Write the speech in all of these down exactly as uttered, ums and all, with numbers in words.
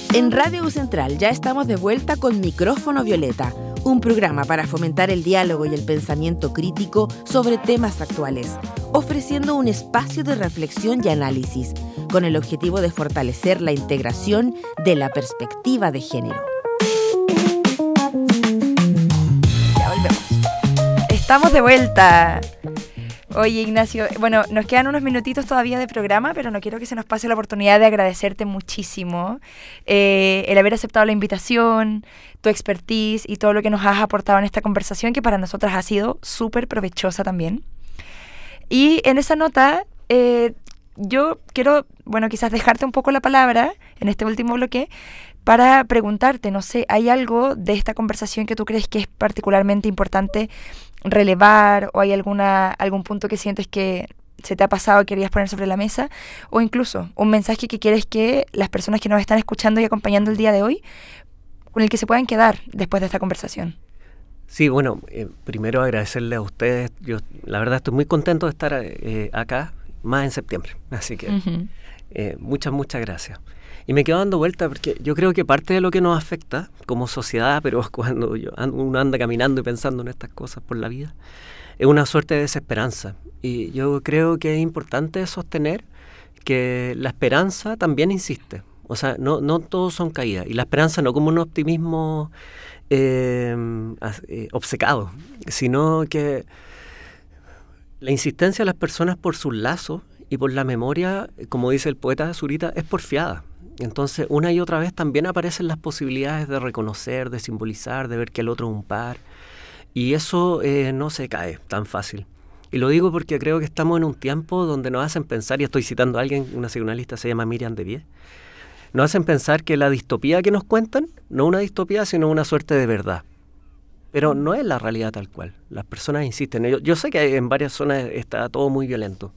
En Radio U Central ya estamos de vuelta con Micrófono Violeta, un programa para fomentar el diálogo y el pensamiento crítico sobre temas actuales, ofreciendo un espacio de reflexión y análisis, con el objetivo de fortalecer la integración de la perspectiva de género. Ya volvemos. Estamos de vuelta. Oye, Ignacio, bueno, nos quedan unos minutitos todavía de programa, pero no quiero que se nos pase la oportunidad de agradecerte muchísimo eh, el haber aceptado la invitación, tu expertise y todo lo que nos has aportado en esta conversación, que para nosotras ha sido súper provechosa también. Y en esa nota, eh, yo quiero, bueno, quizás dejarte un poco la palabra en este último bloque para preguntarte, no sé, ¿hay algo de esta conversación que tú crees que es particularmente importante relevar, o hay alguna algún punto que sientes que se te ha pasado y querías poner sobre la mesa, o incluso un mensaje que quieres que las personas que nos están escuchando y acompañando el día de hoy, con el que se puedan quedar después de esta conversación? Sí, bueno, eh, primero agradecerle a ustedes. Yo la verdad estoy muy contento de estar eh, acá, más en septiembre, así que uh-huh. eh, muchas, muchas gracias. Y me quedo dando vuelta porque yo creo que parte de lo que nos afecta como sociedad, pero cuando yo ando, uno anda caminando y pensando en estas cosas por la vida, es una suerte de desesperanza. Y yo creo que es importante sostener que la esperanza también insiste. O sea, no, no todos son caídas. Y la esperanza no como un optimismo eh, eh, obcecado, sino que la insistencia de las personas por sus lazos y por la memoria, como dice el poeta Zurita, es porfiada. Entonces, una y otra vez también aparecen las posibilidades de reconocer, de simbolizar, de ver que el otro es un par. Y eso eh, no se cae tan fácil. Y lo digo porque creo que estamos en un tiempo donde nos hacen pensar, y estoy citando a alguien, una psicoanalista se llama Miriam Devie, nos hacen pensar que la distopía que nos cuentan no es una distopía, sino una suerte de verdad. Pero no es la realidad tal cual. Las personas insisten. Yo, yo sé que en varias zonas está todo muy violento,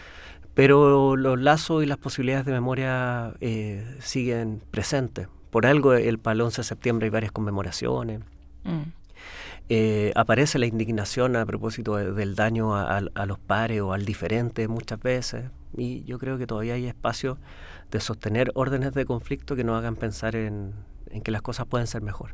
pero los lazos y las posibilidades de memoria eh, siguen presentes. Por algo el para el once de septiembre hay varias conmemoraciones. Mm. Eh, aparece la indignación a propósito de, del daño a, a, a los pares o al diferente muchas veces. Y yo creo que todavía hay espacio de sostener órdenes de conflicto que nos hagan pensar en, en que las cosas pueden ser mejor.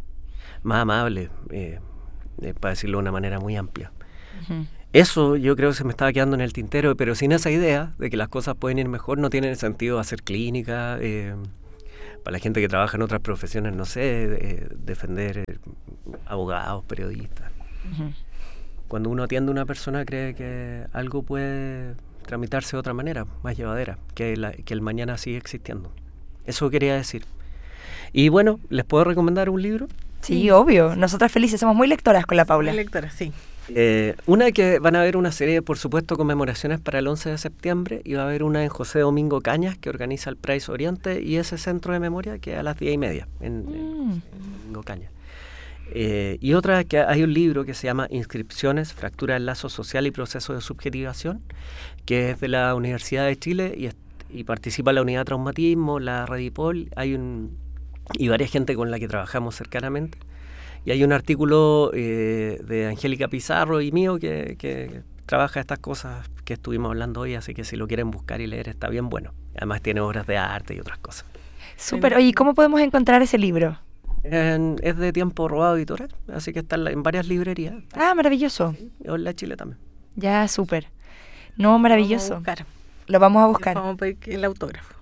Más amables, eh, eh, para decirlo de una manera muy amplia. Uh-huh. Eso yo creo que se me estaba quedando en el tintero, pero sin esa idea de que las cosas pueden ir mejor no tiene sentido hacer clínica, eh, para la gente que trabaja en otras profesiones, no sé, eh, defender eh, abogados, periodistas. Uh-huh. Cuando uno atiende a una persona cree que algo puede tramitarse de otra manera, más llevadera, que, la, que el mañana sigue existiendo. Eso quería decir. Y bueno, ¿les puedo recomendar un libro? Sí, sí, obvio. Nosotras felices, somos muy lectoras con la Paula. Muy lectoras, sí. Eh, una que van a haber una serie de, por supuesto, conmemoraciones para el once de septiembre, y va a haber una en José Domingo Cañas, que organiza el Price Oriente y ese centro de memoria, que es a las diez y media en, mm. en, en Domingo Cañas. Eh, y otra, que hay un libro que se llama Inscripciones, Fractura del Lazo Social y Proceso de Subjetivación, que es de la Universidad de Chile y, y participa la Unidad de Traumatismo, la Redipol, hay un, y varias gente con la que trabajamos cercanamente. Y hay un artículo eh, de Angélica Pizarro y mío que, que trabaja estas cosas que estuvimos hablando hoy, así que si lo quieren buscar y leer está bien bueno. Además tiene obras de arte y otras cosas. Súper. Oye, ¿cómo podemos encontrar ese libro? En, es de Tiempo Robado Editorial, así que está en, la, en varias librerías. Ah, maravilloso. Sí, o en la Chile también. Ya, súper. No, maravilloso. Lo vamos a buscar. Lo vamos a buscar. Vamos a pedir el autógrafo.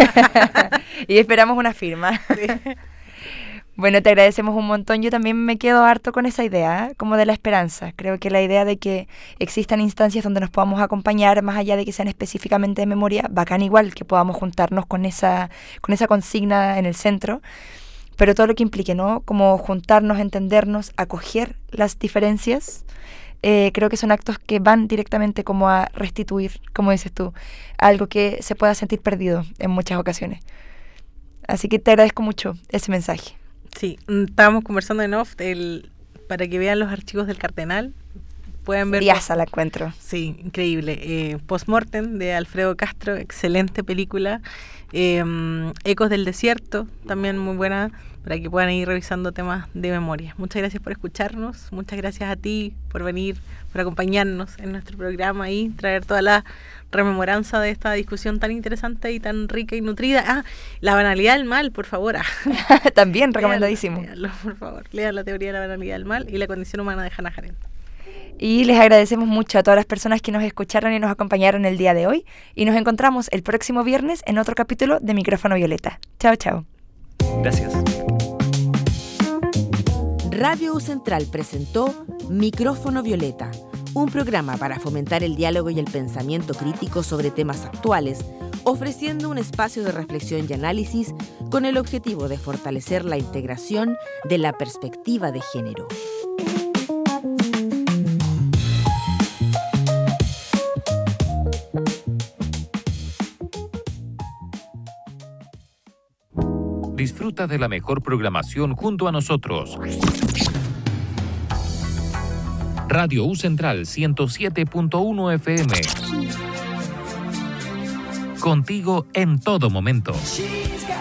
Y esperamos una firma. Sí. Bueno, te agradecemos un montón. Yo también me quedo harto con esa idea, ¿eh? Como de la esperanza. Creo que la idea de que existan instancias donde nos podamos acompañar, más allá de que sean específicamente de memoria, bacán igual, que podamos juntarnos con esa, con esa consigna en el centro, pero todo lo que implique, ¿no? Como juntarnos, entendernos, acoger las diferencias, eh, creo que son actos que van directamente como a restituir, como dices tú, algo que se pueda sentir perdido en muchas ocasiones. Así que te agradezco mucho ese mensaje. Sí, estábamos conversando en off el, para que vean los archivos del Cardenal, pueden ver. Díaz la encuentro. Sí, increíble. Eh, Postmortem de Alfredo Castro, excelente película. Eh, Ecos del Desierto, también muy buena, para que puedan ir revisando temas de memoria. Muchas gracias por escucharnos, muchas gracias a ti por venir, por acompañarnos en nuestro programa y traer toda la rememoranza de esta discusión tan interesante y tan rica y nutrida. Ah, la banalidad del mal, por favor. También recomendadísimo. Léanlo, por favor. Lean la teoría de la banalidad del mal y la condición humana de Hannah Arendt. Y les agradecemos mucho a todas las personas que nos escucharon y nos acompañaron el día de hoy. Y nos encontramos el próximo viernes en otro capítulo de Micrófono Violeta. Chao, chao. Gracias. Radio U Central presentó Micrófono Violeta, un programa para fomentar el diálogo y el pensamiento crítico sobre temas actuales, ofreciendo un espacio de reflexión y análisis con el objetivo de fortalecer la integración de la perspectiva de género. Disfruta de la mejor programación junto a nosotros. Radio U Central ciento siete punto uno F M. Contigo en todo momento.